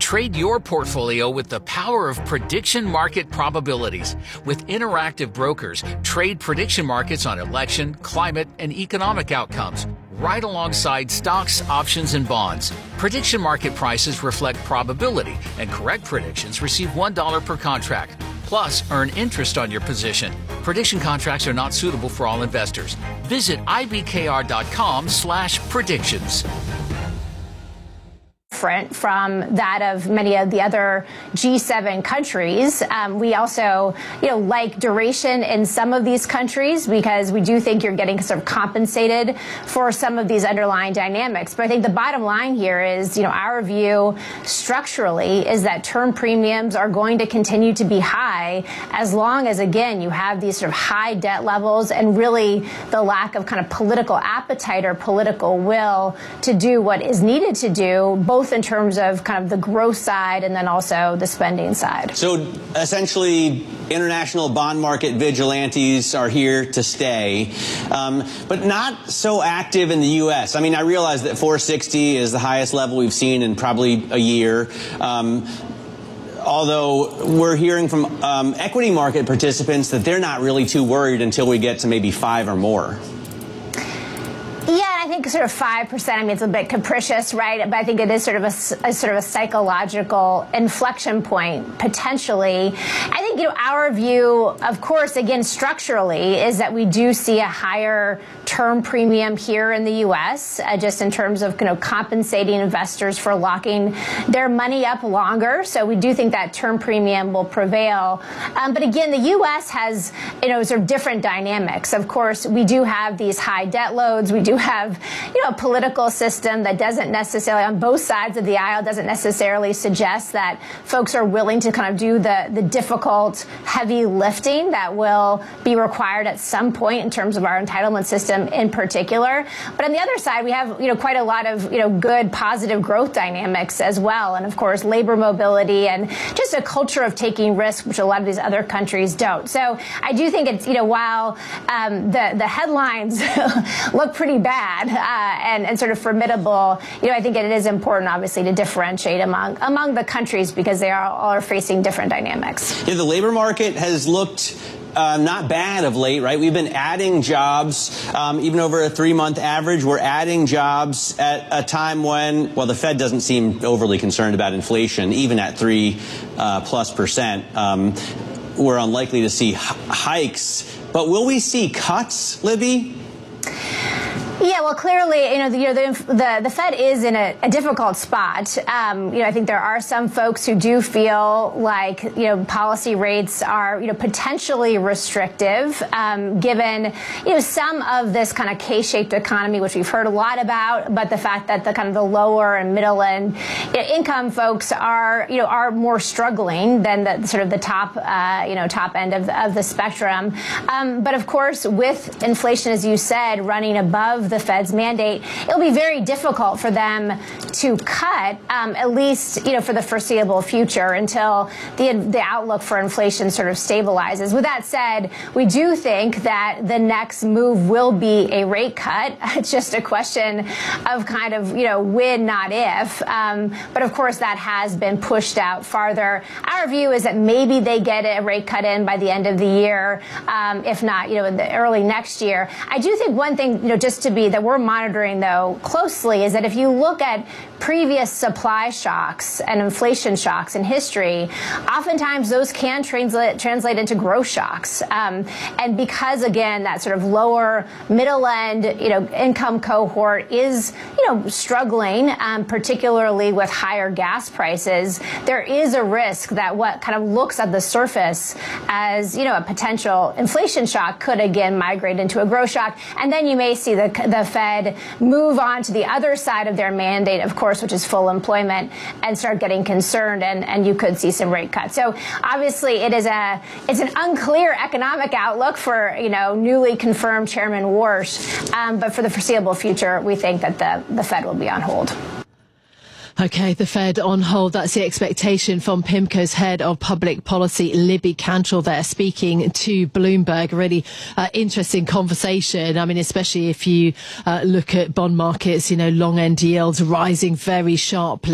Trade your portfolio with the power of prediction market probabilities. With interactive brokers, trade prediction markets on election, climate, and economic outcomes, right alongside stocks, options, and bonds. Prediction market prices reflect probability, and correct predictions receive $1 per contract. Plus, earn interest on your position. Prediction contracts are not suitable for all investors. Visit ibkr.com/predictions. Different from that of many of the other G7 countries. We also, like duration in some of these countries because we do think you're getting sort of compensated for some of these underlying dynamics. But I think the bottom line here is, our view structurally is that term premiums are going to continue to be high as long as, again, you have these sort of high debt levels and really the lack of kind of political appetite or political will to do what is needed to do, both in terms of kind of the growth side and then also the spending side. So essentially, international bond market vigilantes are here to stay, but not so active in the U.S. I mean, I realize that 460 is the highest level we've seen in probably a year. Although we're hearing from equity market participants that they're not really too worried until we get to maybe 5 or more. Yeah, I think sort of 5%. I mean, it's a bit capricious, right? But I think it is sort of a psychological inflection point potentially. I think our view, of course, again structurally, is that we do see a higher term premium here in the U.S. Just in terms of compensating investors for locking their money up longer. So we do think that term premium will prevail. But again, the U.S. has sort of different dynamics. Of course, we do have these high debt loads. We do have, a political system that doesn't necessarily, on both sides of the aisle, doesn't necessarily suggest that folks are willing to kind of do the difficult, heavy lifting that will be required at some point in terms of our entitlement system in particular. But on the other side, we have, quite a lot of, good, positive growth dynamics as well. And of course, labor mobility and just a culture of taking risks, which a lot of these other countries don't. So I do think it's, while the headlines look pretty bad and sort of formidable, I think it is important, obviously, to differentiate among the countries because they all are facing different dynamics. Yeah, the labor market has looked not bad of late, right? We've been adding jobs, even over a 3-month average. We're adding jobs at a time when, well, the Fed doesn't seem overly concerned about inflation, even at 3+%. We're unlikely to see hikes, but will we see cuts, Libby? Yeah, well, clearly, the Fed is in a difficult spot. I think there are some folks who do feel like, policy rates are, potentially restrictive, given, some of this kind of K-shaped economy, which we've heard a lot about, but the fact that the kind of the lower and middle end income folks are more struggling than the sort of the top, top end of the spectrum. But of course, with inflation, as you said, running above the Fed's mandate, it'll be very difficult for them to cut, at least, for the foreseeable future until the outlook for inflation sort of stabilizes. With that said, we do think that the next move will be a rate cut. It's just a question of kind of, when, not if. But of course, that has been pushed out farther. Our view is that maybe they get a rate cut in by the end of the year, if not, in the early next year. I do think one thing, just to be that we're monitoring, though, closely is that if you look at previous supply shocks and inflation shocks in history, oftentimes those can translate into growth shocks. And because, again, that sort of lower middle end, income cohort is, struggling, particularly with higher gas prices, there is a risk that what kind of looks at the surface as, a potential inflation shock could, again, migrate into a growth shock. And then you may see the Fed move on to the other side of their mandate, of course, which is full employment, and start getting concerned, and you could see some rate cuts. So obviously it's an unclear economic outlook for, newly confirmed Chairman Warsh, but for the foreseeable future, we think that the Fed will be on hold. Okay, the Fed on hold. That's the expectation from PIMCO's head of public policy, Libby Cantrell, there speaking to Bloomberg. A really interesting conversation. I mean, especially if you look at bond markets, long end yields rising very sharply.